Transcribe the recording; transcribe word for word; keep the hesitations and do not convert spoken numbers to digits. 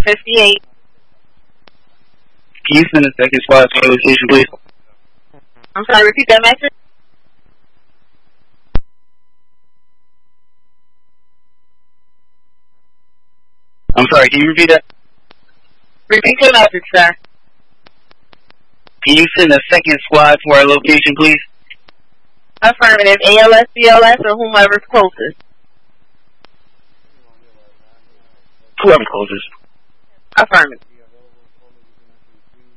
fifty-eight. Can you send a second squad to our location, please? I'm sorry, repeat that message. I'm sorry, can you repeat that? Repeat your message, sir. Can you send a second squad to our location, please? Affirmative. A L S, B L S, or whomever's closest. Whoever's closest. Affirmative.